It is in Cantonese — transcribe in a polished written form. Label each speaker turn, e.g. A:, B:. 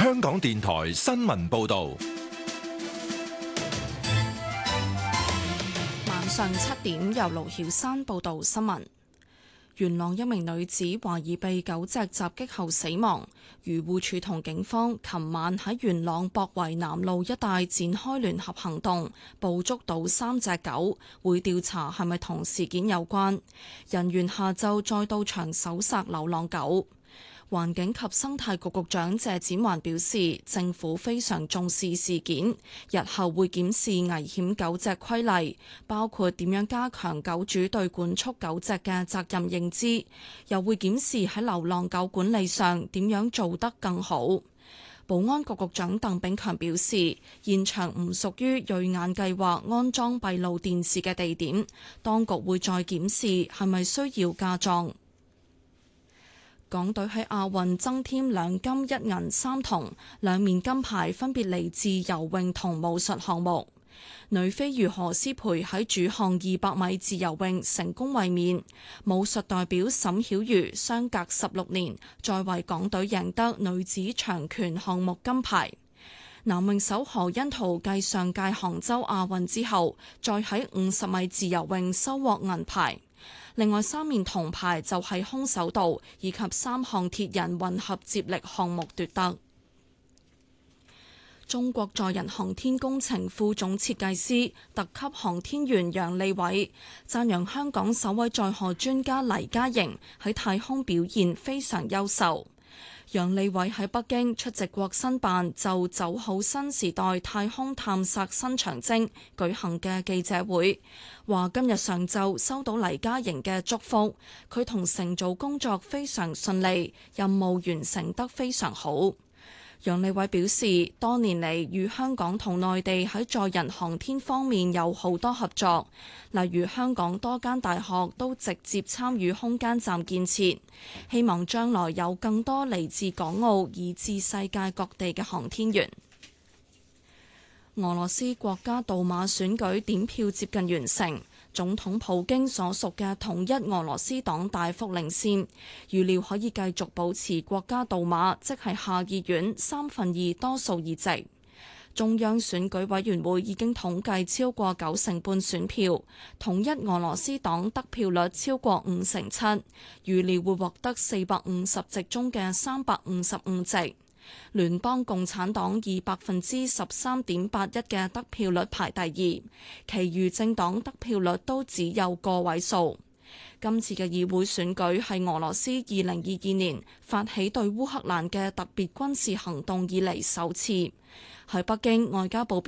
A: 香港電台新聞報道。
B: 晚上7點，由盧曉山報道新聞。元朗一名女子懷疑被狗隻襲擊後死亡，漁護署同警方琴晚喺元朗博圍南路一帶展開聯合行動，捕捉到3隻狗，會調查係咪同事件有關。人員下晝再到場搜殺流浪狗。環境及生態局局長謝展寰表示，政府非常重視事件，日後會檢視危險狗隻規例，包括點樣加強狗主對管束狗隻嘅責任認知，又會檢視喺流浪狗管理上點樣做得更好。保安局局長鄧炳強表示，現場唔屬於銳眼計劃安裝閉路電視嘅地點，當局會再檢視係咪需要加裝。港隊喺亞運增添2金1銀3銅，2面金牌分別嚟自游泳同武術項目。女飛魚何詩蓓喺主項200米自由泳成功衛冕，武術代表沈曉瑜相隔16年再為港隊贏得女子長拳項目金牌。男泳手何甄陶繼上屆杭州亞運之後，再喺50米自由泳收穫銀牌。另外3面銅牌就係空手道以及3項鐵人混合接力項目奪得。中國載人航天工程副總設計師、特級航天員楊利偉讚揚香港首位載荷專家黎嘉瑩喺太空表現非常優秀。楊利偉喺北京出席國新辦就走好新時代太空探索新長征舉行嘅記者會，話今日上晝收到黎嘉瑩嘅祝福，佢同乘組工作非常順利，任務完成得非常好。楊利偉表示，多年嚟與香港同內地喺載人航天方面有好多合作，例如香港多間大學都直接參與空間站建設，希望將來有更多嚟自港澳以至世界各地嘅航天員。俄羅斯國家杜馬選舉點票接近完成，總統普京所屬嘅統一俄羅斯黨大幅領先，預料可以繼續保持國家杜馬，即係下議院2/3多數議席。中央選舉委員會已經統計超過90%半選票，統一俄羅斯黨得票率超過57%，預料會獲得450席中嘅355席。聯邦共產黨以13.81%嘅得票率排第2，其餘政黨得票率都只有個位數。今次嘅議會選舉係俄羅斯2022年發起對烏克蘭嘅特別軍事行動以嚟首次。喺北京，外交部